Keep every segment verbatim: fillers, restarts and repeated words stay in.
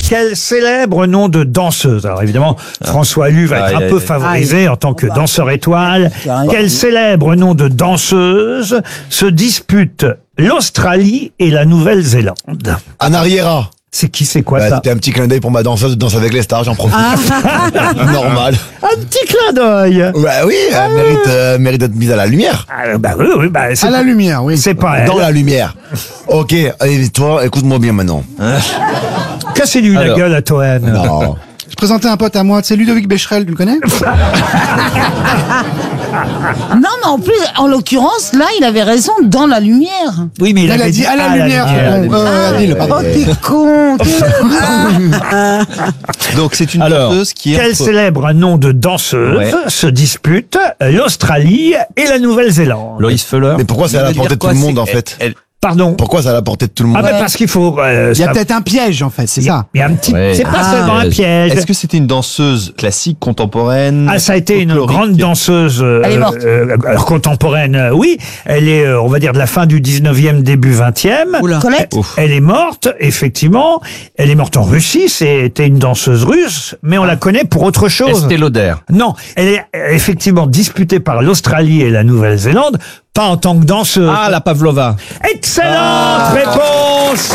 Quel célèbre nom de danseuse. Alors évidemment, François Allu va être Aïe, un peu aïe, favorisé aïe. en tant que danseur étoile. Carrément. Quel célèbre nom de danseuse se dispute l'Australie et la Nouvelle-Zélande? Anna Riera. C'est qui, c'est quoi Bah, ça? c'était un petit clin d'œil pour ma danseuse de Danse avec les stars, j'en profite. Normal. Un petit clin d'œil. Bah oui, elle mérite, euh, mérite d'être mise à la lumière. Ah, bah oui, oui, bah c'est À la pas- lumière, oui. C'est pas elle. Dans la lumière. Ok, et toi, écoute-moi bien maintenant. Cassez-lui la Alors. gueule à Toen. Non. Je présentais un pote à moi, c'est Ludovic Becherel, tu le connais? Non, mais en plus, en l'occurrence, là, il avait raison, dans la lumière. Oui, mais il, Il avait a dit à la lumière. lumière. Euh, euh, dis-le, Oh, pardon. t'es con. Donc c'est une Alors, danseuse qui est quel entre- célèbre nom de danseuse Ouais. se dispute l'Australie et la Nouvelle-Zélande? Loïs Fuller. Mais pourquoi ça Ça à la veut dire portée de tout quoi, le monde, c'est en qu'elle- fait elle- Pardon? Pourquoi ça à la portée de tout le monde Ah, ben parce qu'il faut... euh, Il y a ça- peut-être un piège, en fait, c'est ça. il y a un petit... Ouais. C'est pas Ah. seulement un piège. Est-ce que c'était une danseuse classique, contemporaine? Ah, ça a été une folklorique grande danseuse euh, Elle est morte. euh, alors, contemporaine, euh, oui. Elle est, euh, on va dire, de la fin du dix-neuvième, début vingtième. Colette. Ouf. Elle est morte, effectivement. Elle est morte en Russie. C'était une danseuse russe, mais on la connaît pour autre chose. Estée Lauder. Non, elle est euh, effectivement disputée par l'Australie et la Nouvelle-Zélande, pas en tant que danseuse. Ah, la Pavlova. Excellente réponse.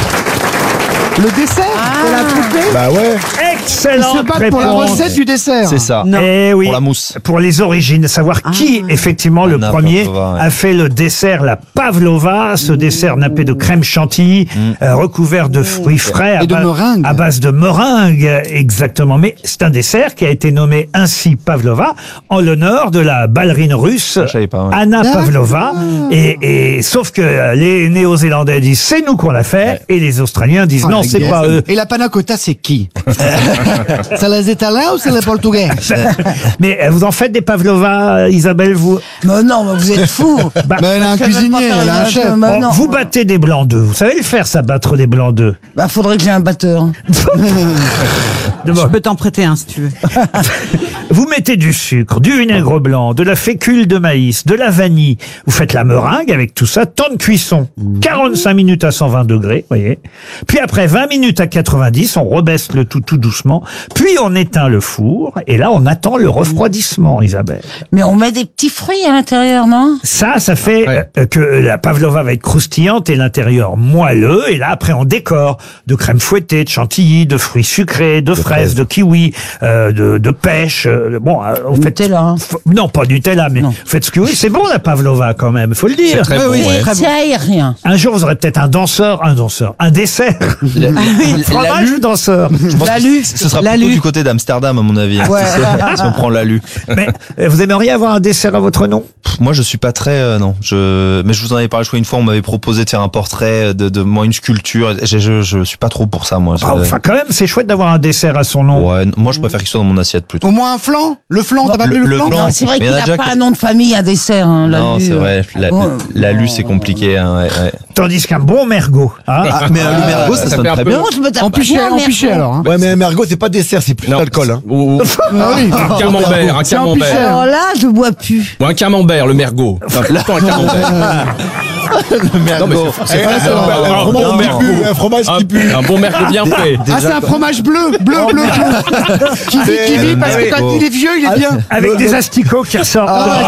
Le dessert de la poupée. Bah ouais. Ils se Excellente battent pour la réponse. recette du dessert. C'est ça. Eh oui. Pour la mousse. Pour les origines, savoir qui, effectivement, le Anna premier Pavlova, ouais. a fait le dessert, la pavlova, ce dessert nappé de crème chantilly, euh, recouvert de fruits frais. à Et de base- meringue. À base de meringue, exactement. Mais c'est un dessert qui a été nommé ainsi pavlova, en l'honneur de la ballerine russe Je savais pas, ouais. Anna D'accord. Pavlova. Et, et sauf que euh, les Néo-Zélandais disent c'est nous qu'on l'a fait, et les Australiens disent Oh, non, la c'est guerre. pas eux. Et la panna cotta, c'est qui? C'est les Italiens ou c'est les Portugais? Mais euh, vous en faites des pavlova, euh, Isabelle, vous? Mais non, mais vous êtes fous. Bah, Mais elle a un Je vais cuisinier, pas faire elle a un une- chef. Bah Bon, non. vous battez des blancs d'œufs. Vous savez le faire, ça, battre des blancs d'œufs. Bah, faudrait que j'ai un batteur. D'abord, Je peux t'en prêter un si tu veux. vous mettez du sucre, du vinaigre blanc, de la fécule de maïs, de la vanille. Vous faites la meringue avec tout ça. Temps de cuisson, quarante-cinq minutes à cent vingt degrés, voyez. Puis après vingt minutes à quatre-vingt-dix, on rebaisse le tout tout doucement. Puis on éteint le four. Et là, on attend le refroidissement, Isabelle. Mais on met des petits fruits à l'intérieur, non? Ça, ça fait Ouais. euh, que la pavlova va être croustillante et l'intérieur moelleux. Et là, après, on décore de crème fouettée, de chantilly, de fruits sucrés, de, fraises, de kiwi, euh, de, de pêche. euh, bon, euh, on fait Nutella. F- Non, pas Nutella, mais Non. vous faites ce que vous voulez. C'est bon la pavlova quand même, faut le dire. Très bon, ouais. C'est aérien. Un jour, vous aurez peut-être un danseur, un danseur, un dessert. La- Fromage L'alu, danseur. je pense que L'alu. ce sera L'alu. plutôt du côté d'Amsterdam à mon avis. Ouais. Si on prend l'alu. Mais euh, vous aimeriez avoir un dessert à votre nom? Pff, Moi, je suis pas très, euh, non. Je, mais je vous en avais parlé. Je crois une fois, on m'avait proposé de faire un portrait de, de moi, une sculpture. Je, je, je suis pas trop pour ça, moi. Je- Ah, Enfin, quand même, c'est chouette d'avoir un dessert à son nom. ouais, moi, je préfère qu'il soit dans mon assiette plutôt. Au moins un flan? Le flan, t'as pas Le- appelé le, le flan? flan. Non, c'est vrai Mais qu'il il y en a n'a déjà pas qui- un nom de famille, un dessert. Hein, Non, l'alu, c'est euh. vrai. La, Bon. l'alu, c'est compliqué. Hein, ouais, ouais. Tandis qu'un bon mergot. Hein, Ah, mais un mergot, ça, ça sonne fait un très peu- bien. Moi, je me tape En pas pichet, bien, en mais pichet bon. alors. Hein. Ouais, mais un mergot, c'est pas dessert, c'est plus Non. d'alcool. Hein. Ou, ou- Ah oui. un camembert, un C'est en camembert. pichet. Alors là, je bois plus. Ou un camembert, le mergot. Enfin, pourtant, un camembert. Non, mais c'est- c'est Eh, pas un ça. fromage- un Un fromage bon qui mergot. pue, un fromage Un, qui pue. un bon mergot bien fait. Ah, c'est un fromage bleu, bleu, bleu, bleu. Qui vit, qui vit, parce que quand il est vieux, il est bien. avec des asticots qui ressortent.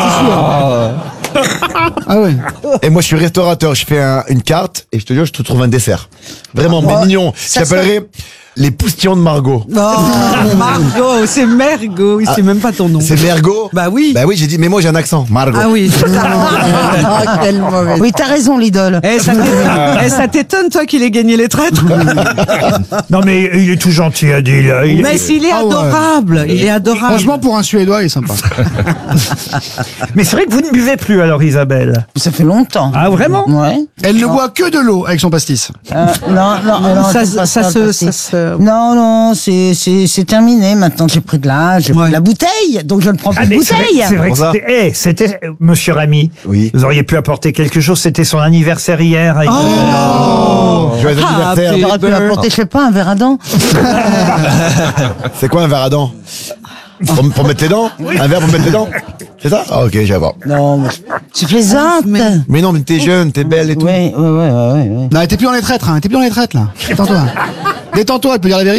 Ah ouais. Et moi, je suis restaurateur, je fais un- une carte et je te jure, je te trouve un dessert. Vraiment, mais Oh, mignon. ça Ça s'appellerait les poustillons de Margot. Oh, Margot, c'est Mergot, il sait même pas ton nom. C'est Mergot? Bah oui. Bah oui, j'ai dit, mais moi j'ai un accent. Margot. Ah oui, c'est ça. Ah, quel mauvais. Oui, t'as raison, l'idole. Eh, ça t'étonne, eh, ça t'étonne, toi, qu'il ait gagné les traîtres. Non, mais il est tout gentil, Adil. Il- Mais s'il est Ah ouais. adorable, il est adorable. Franchement, pour un Suédois, il est sympa. Mais c'est vrai que vous ne buvez plus alors, Isabelle. Ça fait longtemps. Ah, vraiment? Ouais. Elle ne boit que de l'eau avec son pastis. Euh, non, non, non, ça, c'est pas ça, le se, passé. ça se... Non, non, c'est, c'est, c'est terminé. Maintenant, j'ai pris de l'âge, j'ai Ouais. pris de la bouteille, donc je ne prends plus Ah, de mais c'est vrai, bouteille. c'est vrai que Pour ça. c'était, eh, c'était, euh, monsieur Ramy. Oui. Vous auriez pu apporter quelque chose, c'était son anniversaire hier. avec- Joyeux Ah, anniversaire. Happy J'aurais pu apporter, je sais pas, un verre à dents. C'est quoi un verre à dents? Pour, pour mettre les dents? Un verre pour mettre les dents? C'est ça? Ah, ok, j'ai voir. Non, mais tu plaisantes. Mais- Mais non, mais t'es jeune, t'es belle et tout. Ouais, ouais, ouais, ouais, ouais. Non, t'es plus dans les traîtres, hein. T'es plus dans les traîtres, là. Détends-toi. Détends-toi, elle peut dire la vérité.